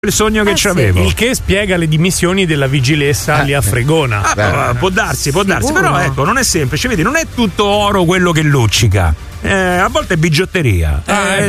il sogno che c'avevo. Il che spiega le dimissioni della vigilessa lì a Fregona. Può darsi, però ecco, non è semplice, vedi, non è tutto oro quello che luccica. A volte è bigiotteria.